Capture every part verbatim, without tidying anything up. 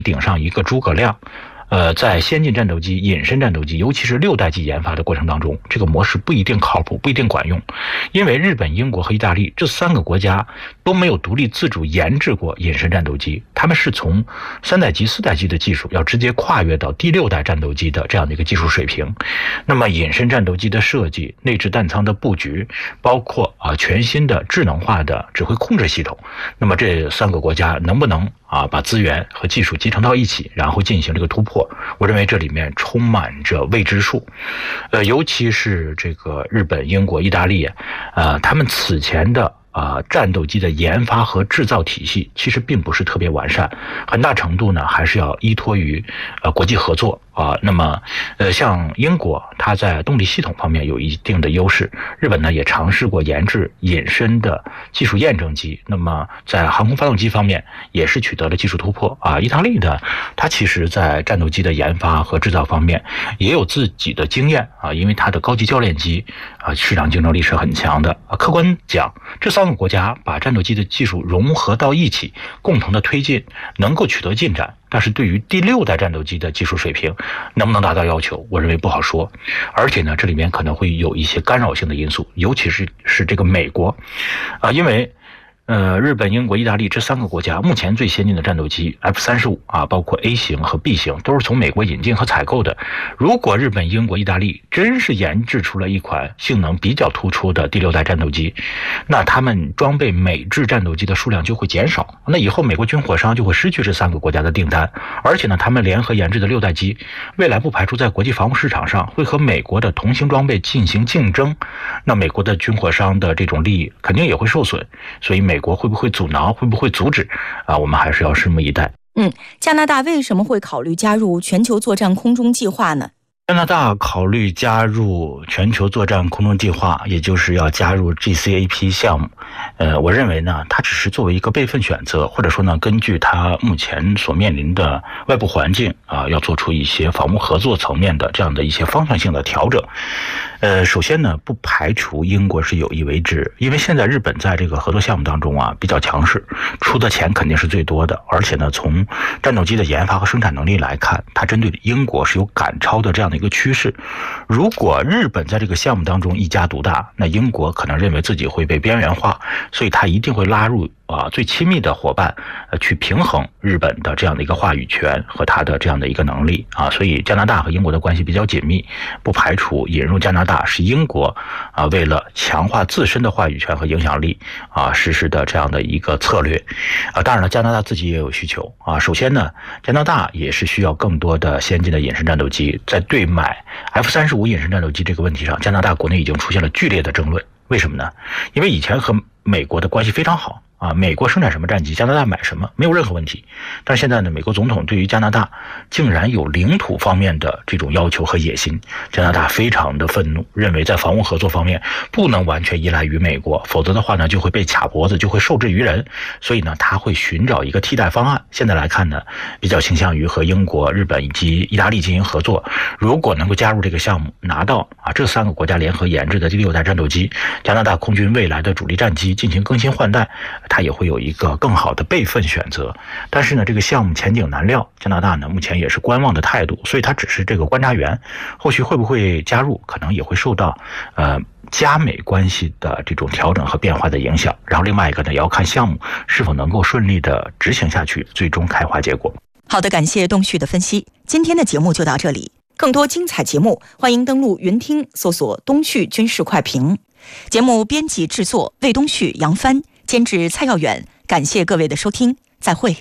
顶上一个诸葛亮。呃，在先进战斗机、隐身战斗机，尤其是六代机研发的过程当中，这个模式不一定靠谱，不一定管用，因为日本、英国和意大利这三个国家都没有独立自主研制过隐身战斗机，他们是从三代机、四代机的技术要直接跨越到第六代战斗机的这样的一个技术水平。那么，隐身战斗机的设计、内置弹舱的布局，包括啊全新的智能化的指挥控制系统，那么这三个国家能不能啊把资源和技术集成到一起，然后进行这个突破？我认为这里面充满着未知数，呃，尤其是这个日本、英国、意大利，呃，他们此前的啊、呃，战斗机的研发和制造体系其实并不是特别完善，很大程度呢还是要依托于呃国际合作啊。那么，呃，像英国，它在动力系统方面有一定的优势；日本呢也尝试过研制隐身的技术验证机，那么在航空发动机方面也是取得了技术突破啊。意大利呢，它其实在战斗机的研发和制造方面也有自己的经验啊，因为它的高级教练机啊市场竞争力是很强的啊。客观讲，这三个国家把战斗机的技术融合到一起，共同的推进，能够取得进展。但是对于第六代战斗机的技术水平能不能达到要求，我认为不好说。而且呢，这里面可能会有一些干扰性的因素，尤其是是这个美国，啊，因为呃，日本、英国、意大利这三个国家目前最先进的战斗机 F 三十五 啊，包括 A 型和 B 型，都是从美国引进和采购的。如果日本、英国、意大利真是研制出了一款性能比较突出的第六代战斗机，那他们装备美制战斗机的数量就会减少。那以后美国军火商就会失去这三个国家的订单，而且呢，他们联合研制的六代机，未来不排除在国际防务市场上会和美国的同型装备进行竞争。那美国的军火商的这种利益肯定也会受损，所以美国会不会阻挠，会不会阻止啊？我们还是要拭目以待。 嗯，加拿大为什么会考虑加入全球作战空中计划呢？ 加拿大考虑加入全球作战空中计划，也就是要加入 G C A P 项目。呃，我认为呢，它只是作为一个备份选择，或者说呢，根据它目前所面临的外部环境啊、呃，要做出一些防务合作层面的这样的一些方向性的调整。呃，首先呢，不排除英国是有意为之，因为现在日本在这个合作项目当中啊比较强势，出的钱肯定是最多的，而且呢，从战斗机的研发和生产能力来看，它针对英国是有赶超的这样的一个趋势。如果日本在这个项目当中一家独大，那英国可能认为自己会被边缘化，所以他一定会拉入啊最亲密的伙伴，呃去平衡日本的这样的一个话语权和他的这样的一个能力啊。所以加拿大和英国的关系比较紧密，不排除引入加拿大是英国啊为了强化自身的话语权和影响力啊实施的这样的一个策略啊。当然了，加拿大自己也有需求啊。首先呢，加拿大也是需要更多的先进的隐身战斗机，在对买 F 三十五 隐身战斗机这个问题上，加拿大国内已经出现了剧烈的争论。为什么呢？因为以前和美国的关系非常好啊，美国生产什么战机，加拿大买什么，没有任何问题。但是现在呢，美国总统对于加拿大竟然有领土方面的这种要求和野心，加拿大非常的愤怒，认为在防务合作方面不能完全依赖于美国，否则的话呢，就会被卡脖子，就会受制于人。所以呢，他会寻找一个替代方案。现在来看呢，比较倾向于和英国、日本以及意大利进行合作。如果能够加入这个项目，拿到啊这三个国家联合研制的第六代战斗机，加拿大空军未来的主力战机进行更新换代，它也会有一个更好的备份选择。但是呢，这个项目前景难料，加拿大呢目前也是观望的态度，所以它只是这个观察员，后续会不会加入，可能也会受到呃加美关系的这种调整和变化的影响。然后另外一个呢，也要看项目是否能够顺利的执行下去，最终开花结果。 好的，感谢东旭的分析。今天的节目就到这里，更多精彩节目欢迎登录云听搜索东旭军事快评。节目编辑制作魏东旭、杨帆，监制蔡耀远。感谢各位的收听，再会。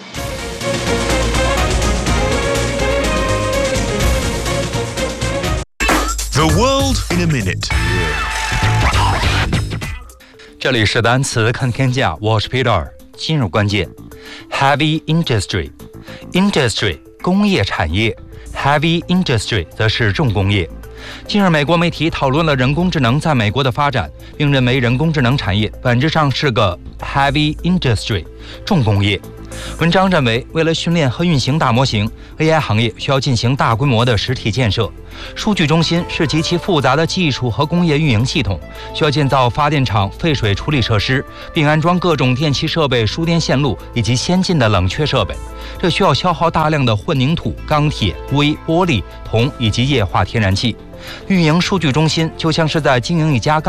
The world in a minute。 这里是单词看天下，我是 Peter。今日关键 ：heavy industry，industry 工业产业 ，heavy industry 则是重工业。近日，美国媒体讨论了人工智能在美国的发展，并认为人工智能产业本质上是个 heavy industry 重工业。 文章认为，为了训练和运行大模型 ，A I 行业需要进行大规模的实体建设。数据中心是极其复杂的技术和工业运营系统，需要建造发电厂、废水处理设施，并安装各种电气设备、输电线路以及先进的冷却设备。这需要消耗大量的混凝土、钢铁、硅、玻璃、铜以及液化天然气。运营数据中心就像是在经营一家